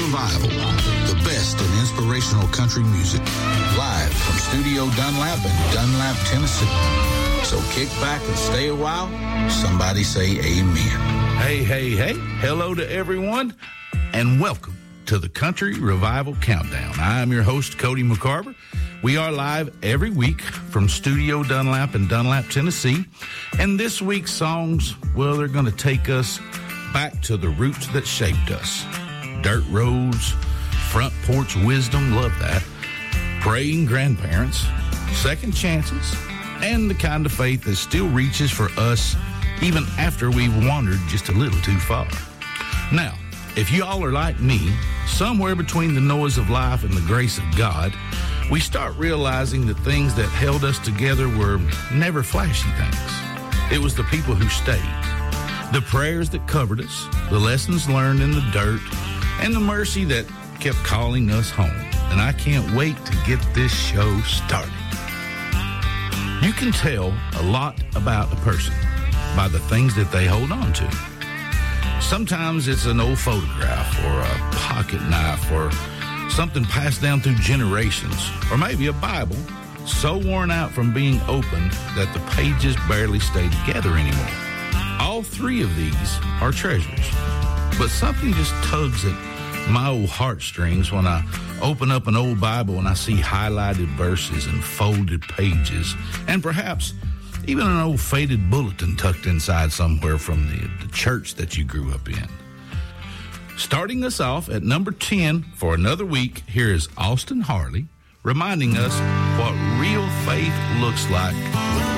Revival, the best in inspirational country music, live from Studio Dunlap in Dunlap, Tennessee. So kick back and stay a while. Somebody say amen. Hey, hey, hey. Hello to everyone, and welcome to the Country Revival Countdown. I am your host, Cody McCarver. We are live every week from Studio Dunlap in Dunlap, Tennessee. And this week's songs, well, they're going to take us back to the roots that shaped us. Dirt roads, front porch wisdom, love that. Praying grandparents, second chances, and the kind of faith that still reaches for us even after we've wandered just a little too far. Now, if you all are like me, somewhere between the noise of life and the grace of God, we start realizing that things that held us together were never flashy things. It was the people who stayed, the prayers that covered us, the lessons learned in the dirt, and the mercy that kept calling us home. And I can't wait to get this show started. You can tell a lot about a person by the things that they hold on to. Sometimes it's an old photograph or a pocket knife or something passed down through generations, or maybe a Bible so worn out from being opened that the pages barely stay together anymore. All three of these are treasures, but something just tugs at my old heartstrings when I open up an old Bible and I see highlighted verses and folded pages, and perhaps even an old faded bulletin tucked inside somewhere from the church that you grew up in. Starting us off at number 10 for another week, here is Austin Harley reminding us what real faith looks like with